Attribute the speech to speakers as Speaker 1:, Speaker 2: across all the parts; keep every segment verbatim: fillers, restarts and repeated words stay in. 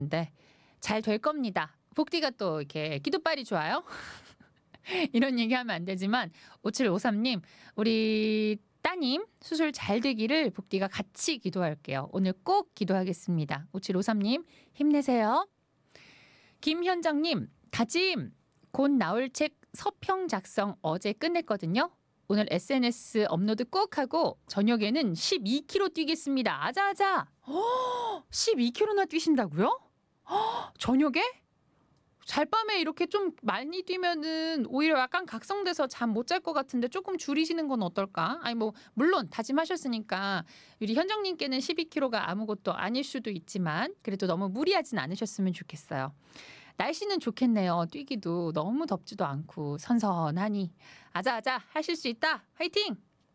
Speaker 1: 네. 잘 될 겁니다. 복디가 또 이렇게 기도빨이 좋아요? 이런 얘기하면 안 되지만 오칠오삼 님 우리 따님 수술 잘 되기를 복디가 같이 기도할게요. 오늘 꼭 기도하겠습니다. 오칠오삼 님 힘내세요. 김현정 님 다짐 곧 나올 책 서평 작성 어제 끝냈거든요. 오늘 에스엔에스 업로드 꼭 하고 저녁에는 십이 킬로미터 뛰겠습니다. 아자아자. 십이 킬로미터나 뛰신다고요? 저녁에? 잘밤에 이렇게 좀 많이 뛰면은 오히려 약간 각성돼서 잠 못 잘 것 같은데 조금 줄이시는 건 어떨까? 아니 뭐 물론 다짐하셨으니까 우리 현정님께는 십이 킬로미터가 아무것도 아닐 수도 있지만 그래도 너무 무리하진 않으셨으면 좋겠어요. 날씨는 좋겠네요. 뛰기도 너무 덥지도 않고 선선하니 아자아자 하실 수 있다. 화이팅!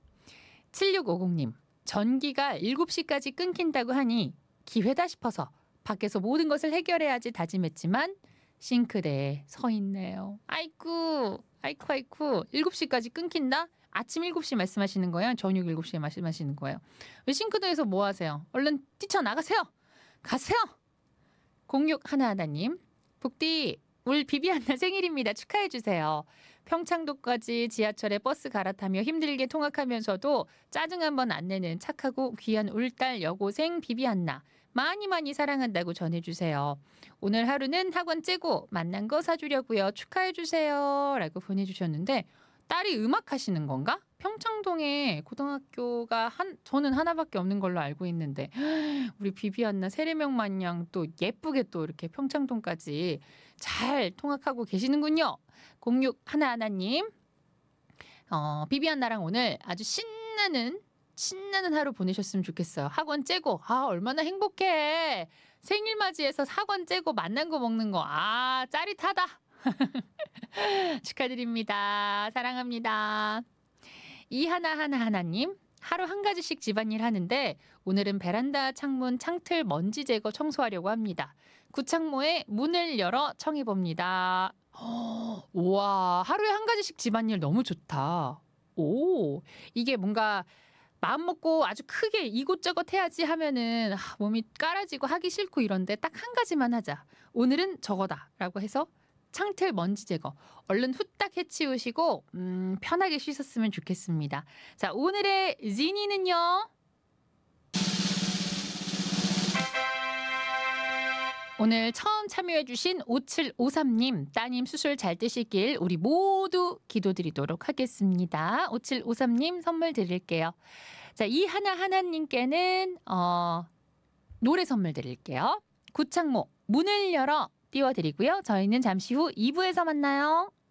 Speaker 1: 칠육오공 님 전기가 일곱 시까지 끊긴다고 하니 기회다 싶어서 밖에서 모든 것을 해결해야지 다짐했지만 싱크대에 서 있네요. 아이쿠 아이쿠 아이쿠 일곱 시까지 끊긴다? 아침 일곱 시 말씀하시는 거예요? 저녁 일곱 시에 말씀하시는 거예요? 왜 싱크대에서 뭐 하세요? 얼른 뛰쳐나가세요. 가세요. 공육하나하나님 북디 올 비비안나 생일입니다. 축하해주세요. 평창도까지 지하철에 버스 갈아타며 힘들게 통학하면서도 짜증 한번 안 내는 착하고 귀한 울딸 여고생 비비안나 많이 많이 사랑한다고 전해주세요. 오늘 하루는 학원 째고 만난 거 사주려고요. 축하해주세요. 라고 보내주셨는데 딸이 음악 하시는 건가? 평창동에 고등학교가 한 저는 하나밖에 없는 걸로 알고 있는데 우리 비비안나 세례명 마냥 또 예쁘게 또 이렇게 평창동까지 잘 통학하고 계시는군요. 공육하나하나님 어, 비비안나랑 오늘 아주 신나는 신나는 하루 보내셨으면 좋겠어요. 학원 째고 아 얼마나 행복해. 생일 맞이해서 학원 째고 만난 거 먹는 거 아 짜릿하다. 축하드립니다. 사랑합니다. 이하나하나하나님 하루 한 가지씩 집안일 하는데 오늘은 베란다 창문 창틀 먼지 제거 청소하려고 합니다. 구창모에 문을 열어 청해봅니다. 우와 하루에 한 가지씩 집안일 너무 좋다. 오 이게 뭔가 마음 먹고 아주 크게 이곳저곳 해야지 하면은 아, 몸이 깔아지고 하기 싫고 이런데 딱 한 가지만 하자. 오늘은 저거다 라고 해서 창틀 먼지 제거 얼른 후딱 해치우시고 음, 편하게 쉬셨으면 좋겠습니다. 자 오늘의 지니는요. 오늘 처음 참여해주신 오칠오삼 님 따님 수술 잘 되시길 우리 모두 기도드리도록 하겠습니다. 오칠오삼 님 선물 드릴게요. 자 이하나하나님께는 어, 노래 선물 드릴게요. 구창모 문을 열어 띄워드리고요. 저희는 잠시 후 이 부에서 만나요.